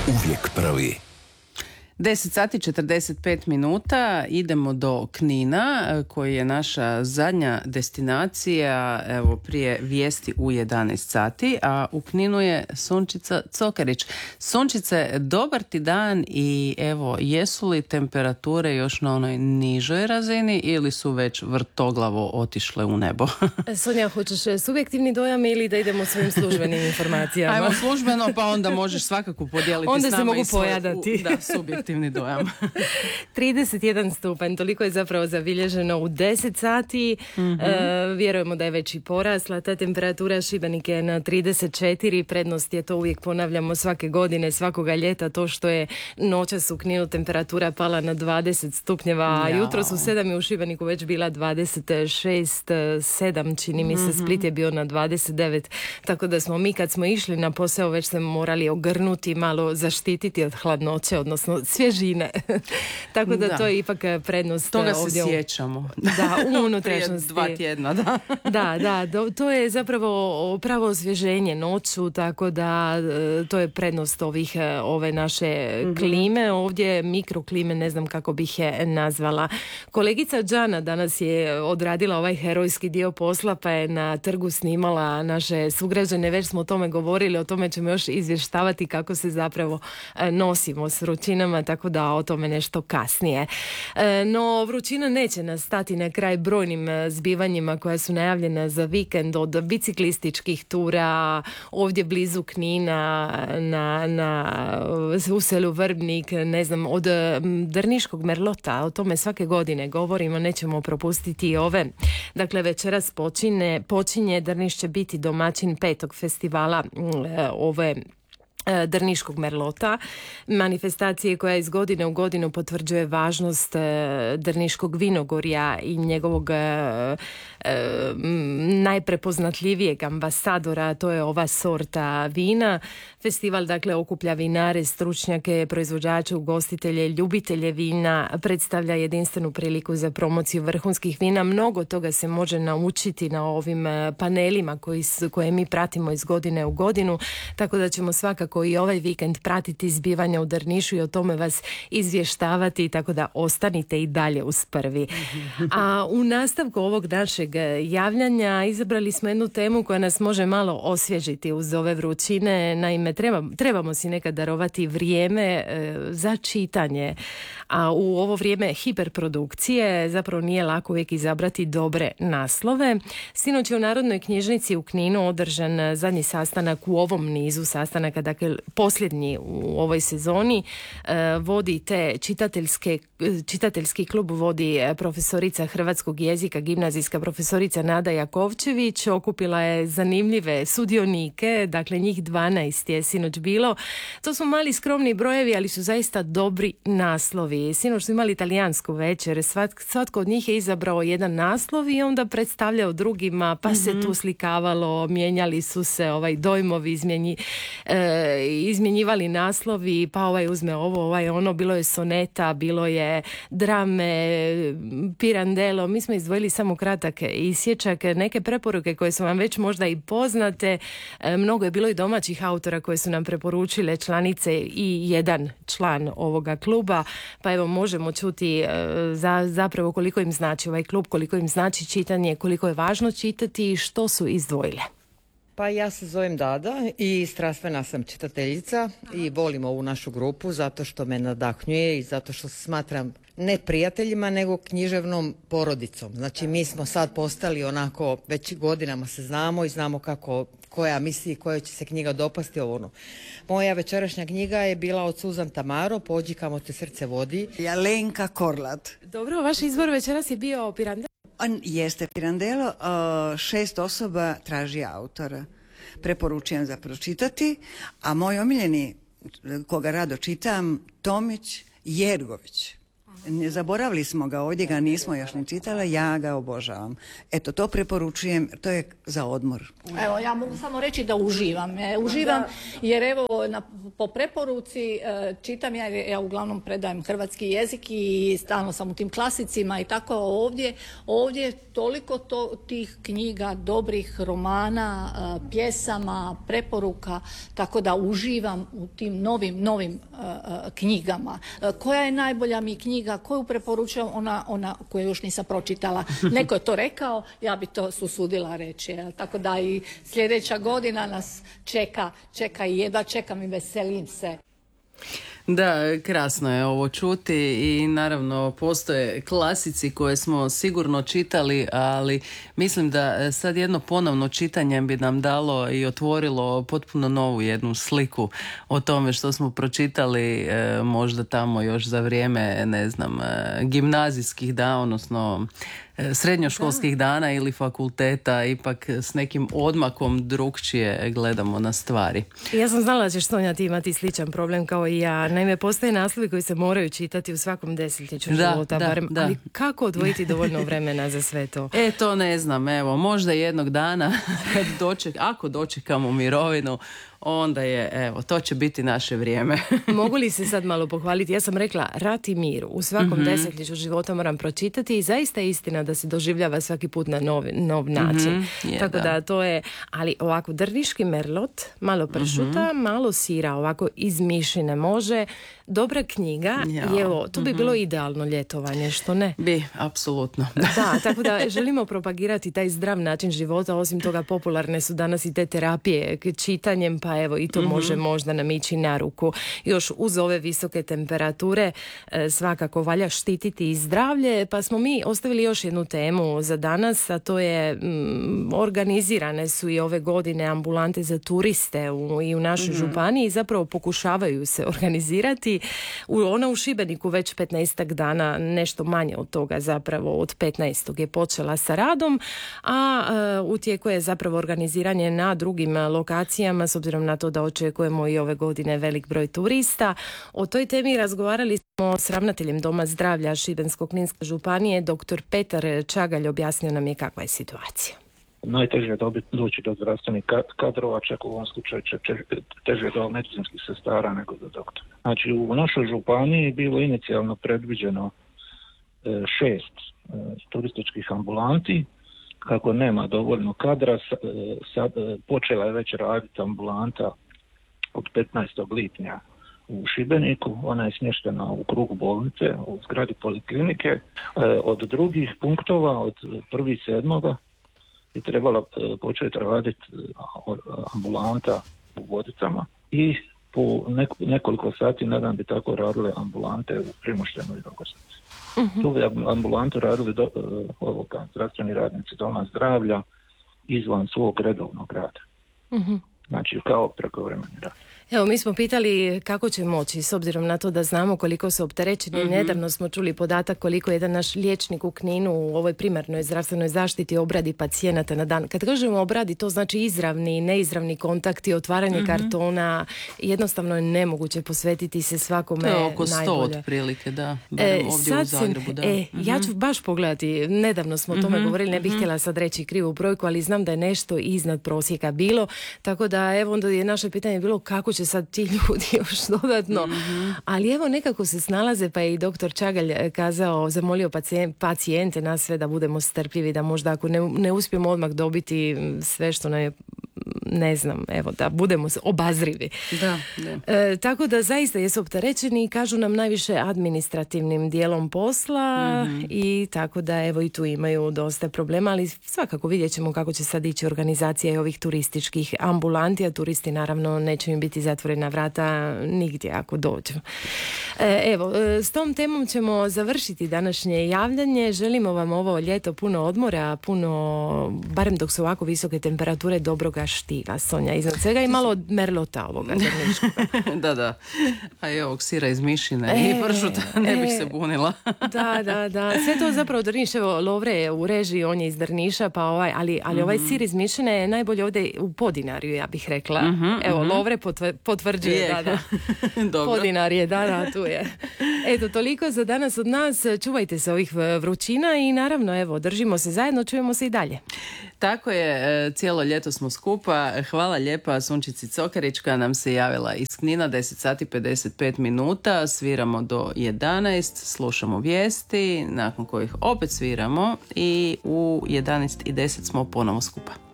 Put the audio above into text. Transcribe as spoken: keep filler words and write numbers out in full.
Uvijek prvi. deset sati četrdeset pet minuta, idemo do Knina koji je naša zadnja destinacija, evo prije vijesti u jedanaest sati, a u Kninu je Sunčica Cokarić. Sunčice, dobar ti dan i evo, jesu li temperature još na onoj nižoj razini ili su već vrtoglavo otišle u nebo? Sonja, hoćeš subjektivni dojam ili da idemo svojim službenim informacijama? Ajmo službeno, pa onda možeš svakako podijeliti onda s nama se mogu i svoj, pojadati. U, da, subjektivni dojam. trideset jedan stupanj, toliko je zapravo zabilježeno u deset sati. Mm-hmm. E, vjerujemo da je već i porasla ta temperatura. Šibenik je na trideset četiri. Prednost je, to uvijek ponavljamo svake godine, svakoga ljeta, to što je noćas u Kninu temperatura pala na dvadeset stupnjeva, a jutro su sedam i u Šibeniku već bila dvadeset šest sedam, čini mi se. Mm-hmm. Split je bio na dvadeset devet, tako da smo mi kad smo išli na posao već se morali ogrnuti, malo zaštititi od hladnoće, odnosno svježine. Tako da, da to je ipak prednost. Toga ovdje. se sjećamo. Da, u unutrašnjosti. Prije dva tjedna, da. da, da, do, to je zapravo pravo osvježenje noću, tako da to je prednost ovih, ove naše mm-hmm. klime. Ovdje mikroklime, ne znam kako bih je nazvala. Kolegica Džana danas je odradila ovaj herojski dio posla, pa je na trgu snimala naše sugrađane. Već smo o tome govorili, o tome ćemo još izvještavati kako se zapravo nosimo s vrućinama, tako da o tome nešto kasnije. No, vrućina neće nas stati na kraj brojnim zbivanjima koja su najavljena za vikend, od biciklističkih tura ovdje blizu Knina, na, na, u selu Vrbnik, ne znam, od Drniškog merlota, o tome svake godine govorimo, nećemo propustiti i ove. Dakle, večeras počine, počinje, Drniš će biti domaćin petog festivala ove Drniškog merlota, manifestacije koja iz godine u godinu potvrđuje važnost Drniškog vinogorja i njegovog e, e, najprepoznatljivijeg ambasadora, to je ova sorta vina. Festival dakle okuplja vinare, stručnjake, proizvođače, ugostitelje, ljubitelje vina, predstavlja jedinstvenu priliku za promociju vrhunskih vina. Mnogo toga se može naučiti na ovim panelima koji, koje mi pratimo iz godine u godinu, tako da ćemo svakako i ovaj vikend pratiti zbivanja u Drnišu i o tome vas izvještavati, tako da ostanite i dalje uz prvi. A u nastavku ovog našeg javljanja izabrali smo jednu temu koja nas može malo osvježiti uz ove vrućine. Naime, treba, trebamo si nekad darovati vrijeme e, za čitanje, a u ovo vrijeme hiperprodukcije zapravo nije lako uvijek izabrati dobre naslove. Sinoć je u Narodnoj knjižnici u Kninu održan zadnji sastanak u ovom nizu sastanaka, dakle posljednji u ovoj sezoni. E, vodi te čitateljske, čitateljski klub vodi profesorica hrvatskog jezika, gimnazijska profesorica Nada Jakovčević. Okupila je zanimljive sudionike, dakle njih dvanaest je sinoć bilo. To su mali skromni brojevi, ali su zaista dobri naslovi. Sinoć su imali italijansku večer, Svat, svatko od njih je izabrao jedan naslov i onda predstavljao drugima, pa mm-hmm. se tu slikavalo, mijenjali su se ovaj dojmovi, izmjenji, e, izmjenjivali naslovi, pa ovaj uzme ovo, ovaj ono, bilo je soneta, bilo je drame, Pirandello. Mi smo izdvojili samo kratak isječak, neke preporuke koje su vam već možda i poznate. E, mnogo je bilo i domaćih autora koje su nam preporučile članice i jedan član ovoga kluba, pa evo možemo čuti e, za, zapravo koliko im znači ovaj klub, koliko im znači čitanje, koliko je važno čitati i što su izdvojile. Pa ja se zovem Dada i strastvena sam čitateljica i volim ovu našu grupu zato što me nadahnjuje i zato što se smatram ne prijateljima nego književnom porodicom. Znači mi smo sad postali onako, već godinama se znamo i znamo kako, koja misli, koja će se knjiga dopasti ovo ono. Moja večerašnja knjiga je bila od Suzan Tamaro, Pođi kamo te srce vodi. Lenka Korlat. Dobro, vaš izbor večeras je bio Pirandello? On jeste Pirandello, šest osoba traži autora. Preporučujem za pročitati, a moj omiljeni, koga rado čitam, Tomić Jergović. Ne zaboravili smo ga, ovdje ga nismo još ni čitali, ja ga obožavam. Eto, to preporučujem, to je za odmor. Evo, ja mogu samo reći da uživam. E, uživam jer evo na, po preporuci e, čitam ja, ja uglavnom predajem hrvatski jezik i stalno sam u tim klasicima i tako ovdje, ovdje toliko to, tih knjiga, dobrih romana, e, pjesama, preporuka, tako da uživam u tim novim, novim e, knjigama. E, koja je najbolja mi knjiga, koju preporučujem, ona, ona koju još nisam pročitala. Neko je to rekao, ja bi to susudila reći. Jel? Tako da i sljedeća godina nas čeka, čeka i jedva čekam i veselim se. Da, krasno je ovo čuti i naravno postoje klasici koje smo sigurno čitali, ali mislim da sad jedno ponovno čitanje bi nam dalo i otvorilo potpuno novu jednu sliku o tome što smo pročitali e, možda tamo još za vrijeme, ne znam, e, gimnazijskih dana, odnosno srednjoškolskih dana ili fakulteta, ipak s nekim odmakom drukčije gledamo na stvari. Ja sam znala da ćeš, Sonja, ti imati sličan problem kao i ja. Naime, postoje naslovi koji se moraju čitati u svakom desetljeću da, života, da, barem, da. ali kako odvojiti dovoljno vremena za sve to? E, to ne znam, evo, možda jednog dana kad doček, ako dočekamo mirovinu, onda je, evo, to će biti naše vrijeme. Mogu li se sad malo pohvaliti? Ja sam rekla, Rat i mir u svakom mm-hmm. desetljeću života moram pročitati i zaista je istina da se doživljava svaki put na nov, nov način. Mm-hmm. Je, Tako da. da to je, ali ovako drniški merlot, malo pršuta, mm-hmm. malo sira, ovako iz mišine može. Dobra knjiga ja. I evo, to bi mm-hmm. bilo idealno ljetovanje, što ne? Bi, apsolutno. Da, tako da želimo propagirati taj zdrav način života, osim toga popularne su danas i te terapije čitanjem, pa evo i to mm-hmm. može možda nam ići na ruku. Još uz ove visoke temperature e, svakako valja štititi i zdravlje, pa smo mi ostavili još jednu temu za danas, a to je mm, organizirane su i ove godine ambulante za turiste u, i u našoj mm-hmm. županiji, zapravo pokušavaju se organizirati. U, ona u Šibeniku već petnaestak dana, nešto manje od toga zapravo, od petnaestog je počela sa radom, a e, u tijeku je zapravo organiziranje na drugim lokacijama, s obzirom na to da očekujemo i ove godine velik broj turista. O toj temi razgovarali smo s ravnateljem Doma zdravlja Šibensko-kninske županije, doktor Petar Čagalj, objasnio nam je kakva je situacija. Najteže je dobiti, doći do zdravstvenih kadrova, čak u ovom slučaju teže do medicinskih sestara nego do doktora. Znači, u našoj županiji je bilo inicijalno predviđeno e, šest e, turističkih ambulanti. Kako nema dovoljno kadra, sad, počela je već raditi ambulanta od petnaestog lipnja u Šibeniku. Ona je smještena u krugu bolnice, u zgradi poliklinike. Od drugih punktova, od prvog sedmoga je trebala početi raditi ambulanta u Vodicama i po nekoliko sati, nadam bi tako radile ambulante u Primoštenu i Rogoznici. Uh-huh. Tu bi ambulantu radili do, ovoga, zdravstveni radnici Doma zdravlja izvan svog redovnog rada. Uh-huh. Znači kao prekovremeni rad. Evo, mi smo pitali kako će moći, s obzirom na to da znamo koliko su opterećeni. Mm-hmm. Nedavno smo čuli podatak koliko jedan naš liječnik u Kninu u ovoj primarnoj zdravstvenoj zaštiti obradi pacijenata na dan. Kad kažemo obradi, to znači izravni i neizravni kontakti, otvaranje mm-hmm. kartona. Jednostavno je nemoguće posvetiti se svakome najbolje. To je oko sto otprilike, da. E, ovdje u Zagrebu, da. E, mm-hmm. Ja ću baš pogledati, nedavno smo o tome mm-hmm. govorili, ne bih mm-hmm. htjela sad reći krivu brojku, ali znam da je nešto iznad prosjeka bilo. Tako da, evo, onda je naše pitanje bilo kako će sad ti ljudi još dodatno, mm-hmm. ali evo nekako se snalaze, pa je i doktor Čagalj kazao, zamolio pacijente nas sve da budemo strpljivi, da možda ako ne, ne uspijemo odmah dobiti sve što nam je, ne znam, evo da budemo obazrivi. Da, da. E, tako da zaista jesu opterećeni i kažu nam najviše administrativnim dijelom posla mm-hmm. i tako da evo i tu imaju dosta problema, ali svakako vidjet ćemo kako će sad ići organizacija i ovih turističkih ambulanti, a turisti naravno neće im biti zatvorena vrata nigdje ako dođu. E, evo, s tom temom ćemo završiti današnje javljanje. Želimo vam ovo ljeto puno odmora, puno, barem dok su ovako visoke temperature, dobro ga štiti. bila Sonja iznad svega i malo merlota ovoga drniškoga. Da, da. A i ovog sira iz mišine e, i pršuta, ne bih e, se bunila. Da, da, da. Sve to zapravo Drniš, evo Lovre je u režiji, on je iz Drniša, pa ovaj, ali, ali mm-hmm. ovaj sir iz mišine je najbolje ovdje u Podinarju, ja bih rekla. Mm-hmm, evo, mm-hmm. Lovre potvr- potvrđuje, je. da, da. Podinarje, da, da, tu je. Eto, toliko za danas od nas. Čuvajte se ovih vrućina i naravno, evo, držimo se zajedno, čujemo se i dalje. Tako je, cijelo ljeto smo skupa. Hvala lijepa Sunčici Cokarička, nam se javila iz Knina, deset sati pedeset pet minuta, sviramo do jedanaest, slušamo vijesti, nakon kojih opet sviramo i u jedanaest i deset smo ponovo skupa.